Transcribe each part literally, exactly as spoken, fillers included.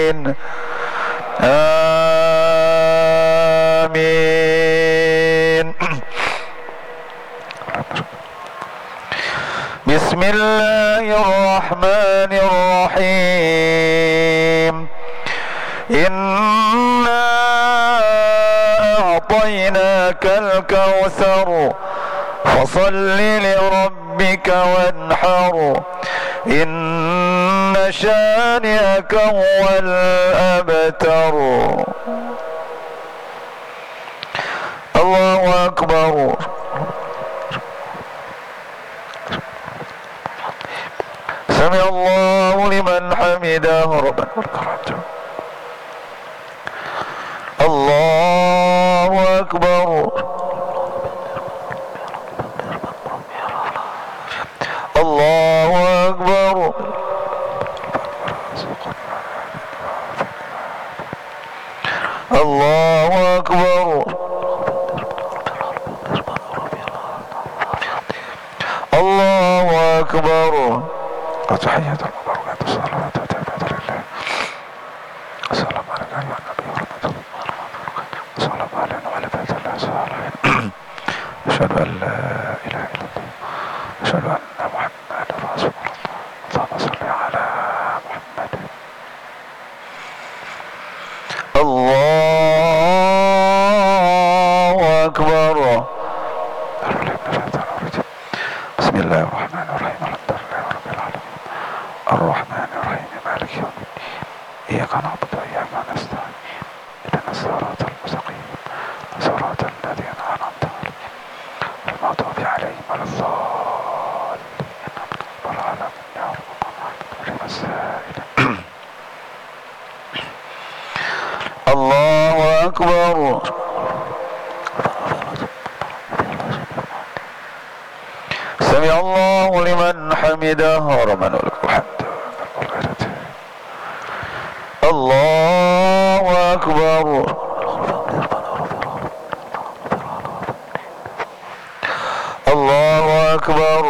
آمين آمين. بسم الله الرحمن الرحيم. إنا أعطيناك الكوثر فصل لربك وانحر إن شانئك هو الأبتر. الله أكبر. سمع الله لمن حمده ربنا الله أكبر. الله أكبر. الله أكبر. الله أكبر. التحيات المباركات الصلوات والتعبيرات لله. السلام عليك أيها النبي ورحمة الله وبركاته. السلام علينا وعلى بيت الله الصالحين. أشهد أن لا إله إلا الله. أشهد أن محمدا رسول الله. اللهم صل على محمد. الله أكبر. بسم الله الرحمن الرحيم. الحمد لله رب العالمين الرحمن الرحيم مالك يوم الدين إياك نعبد وإياك نستعين اهدنا الصراط المستقيم صراط الذين أنعمت عليهم غير المغضوب عليهم ولا الضالين والعالمين يا رب السائل. الله أكبر. سمع الله لمن حمده ربنا ولك الحمد. الله أكبر. الله أكبر.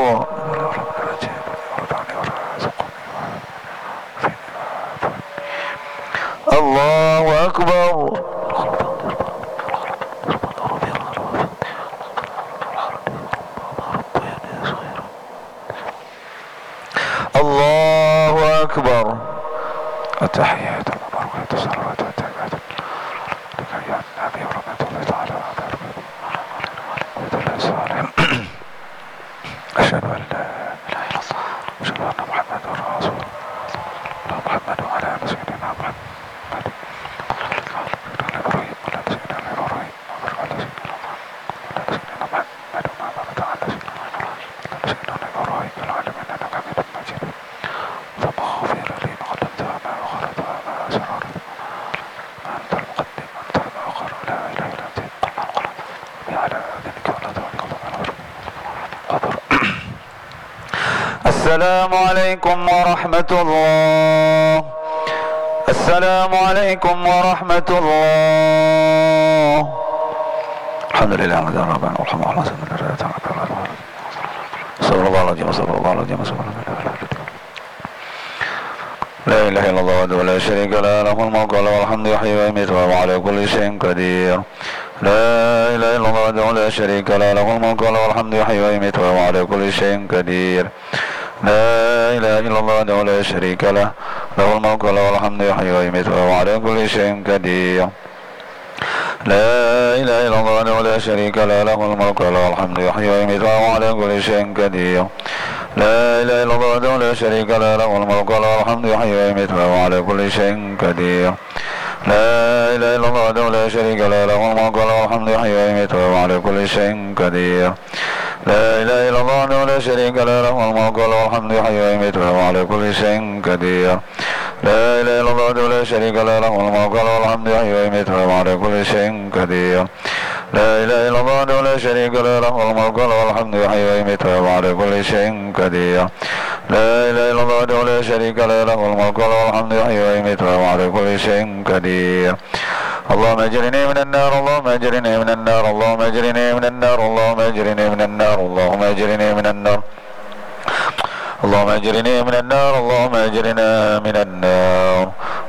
الله أكبر. الله أكبر. التحيات المباركات الصلوات والتعبيرات لك يا النبي ورحمة الله تعالى وبركاته. أشهد أن لا إله إلا الله. أشهد أن محمدا رسول الله. محمد وعلى آل سيدنا محمد. إبراهيم وعلى سيدنا إبراهيم وبارك على سيدنا محمد وعلى سيدنا إبراهيم في العالمين إنك حميد مجيد. ثم غفر لي ما قدمت وما أخرت وما أسررت أنت المقدم وأنت المؤخر لا إله إلا أنت قلنا القلم على أذنك ولا ذلك الله. السلام عليكم ورحمة الله. السلام عليكم ورحمة الله. الحمد لله على ذلك ربنا والحمد لله على سيدنا محمد صلى الله عليه وسلم. صلى الله عليه وسلم. لا إله إلا الله وحده لا شريك له له الملك وله الحمد يحيي ويميت وهو على كل شيء قدير. لا إله إلا الله وحده لا شريك له له الملك وله الحمد يحيي ويميت وهو على كل شيء قدير. لا إله إلا الله وحده لا شريك له له الملك وله الحمد يحيي ويميت وهو على كل شيء قدير. لا إله إلا الله وحده لا شريك له له الملك وله الحمد يحيي ويميت وهو على كل شيء قدير. لا إله إلا الله وحده لا شريك له له الملك وله الحمد يحيي ويميت وهو على كل شيء قدير. لا إله إلا الله وحده لا شريك له له الملك وله الحمد يحيي ويميت وهو على كل شيء قدير. لا إله إلا الله وحده لا شريك له له الملك وله الحمد يحيي ويميت وهو على كل شيء قدير. لا إله إلا الله وحده لا شريك له له الملك وله الحمد يحيي ويميت وهو على كل شيء قدير. لا إله إلا الله وحده لا شريك له له الملك وله الحمد يحيي ويميت وهو على كل شيء قدير. لا إله إلا الله وحده لا شريك له له الملك وله الحمد يحيي ويميت وهو على كل شيء قدير. اللهم اجرني من النار. اللهم اجرني من النار. اللهم اجرني من النار. اللهم اجرني من النار. اللهم اجرني من النار. اللهم اجرني من النار. اللهم اجرنا من النار.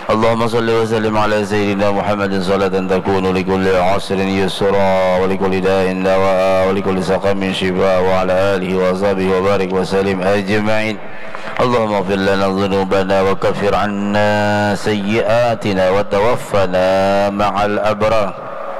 اللهم صل وسلم على سيدنا محمد صلاة تكون لكل عسر يسرا ولكل داء دواء ولكل سقم شفاء وعلى آله وصحبه وبارك وسلم أجمعين. اللهم اغفر لنا ذنوبنا وكفر عنا سيئاتنا وتوفنا مع الأبرار.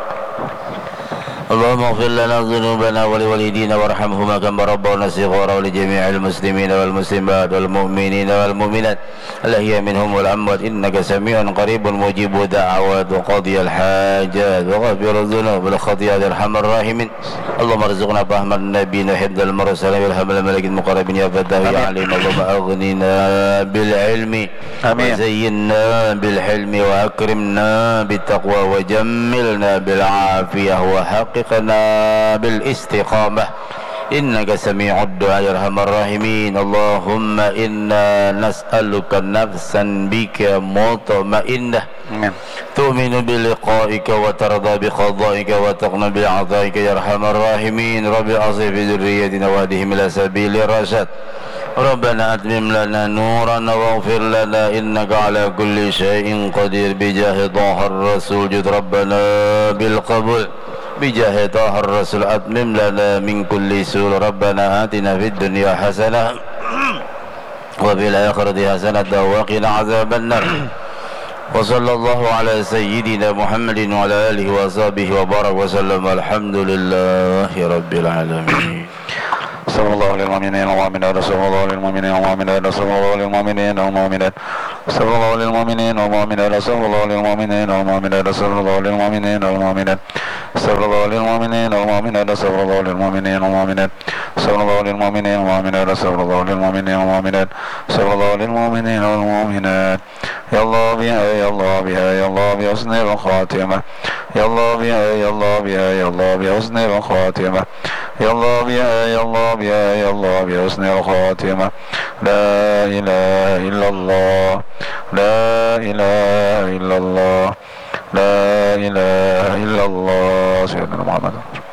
اللهم اغفر لنا ذنوبنا ولوالدينا وارحمهما كما ربونا صغارا ولجميع المسلمين والمسلمات والمؤمنين والمؤمنات الأحياء منهم والأموات إنك سميع قريب مجيب الدعوات وقاضي الحاجات وغفر الذنوب والخطيئات أرحم الراحمين. اللهم ارزقنا فهم النبيين وحفظ المرسلين والهم الملك المقربين يا فتاه يا عليم. اللهم أغننا بالعلم وزينا بالحلم وأكرمنا بالتقوى وجملنا بالعافية وحققنا بالاستقامة إنك سميع الدعاء يا أرحم الراحمين. اللهم إنا نسألك نفسا بك مطمئنة تؤمن بلقائك وترضى بقضائك وتقنى بعطائك يا أرحم الراحمين. رب أصلح في ذريتنا واهدهم إلى سبيل الرشاد. ربنا أتمم لنا نورنا واغفر لنا إنك على كل شيء قدير. بجاه طه الرسول جد ربنا بالقبول. بجاه طه الرسول أتمم لنا من كل سوء. ربنا آتنا في الدنيا حسنة وفي الآخرة حسنة وقنا عذاب النار. وصلى الله على سيدنا محمد وعلى آله وصحبه وبارك وسلم. الحمد لله رب العالمين. صلى الله على المؤمنين والمؤمنات صلى الله على المؤمنين والمؤمنات صلى الله على المؤمنين والمؤمنات صلى الله على المؤمنين والمؤمنات صلى الله على المؤمنين والمؤمنات صلى الله على المؤمنين والمؤمنات صلى الله على المؤمنين والمؤمنات صلى الله على المؤمنين والمؤمنات صلى الله على المؤمنين والمؤمنات صلى الله على المؤمنين والمؤمنات صلى الله على المؤمنين والمؤمنات. يا الله بها يا الله بها يا الله بحسن الخاتمة. يا الله بها يا الله بها يا الله بحسن الخاتمة. يا الله بها يا الله بها يا الله بحسن الخاتمة. لا إله إلا الله لا إله إلا الله لا إله إلا الله سيدنا محمد.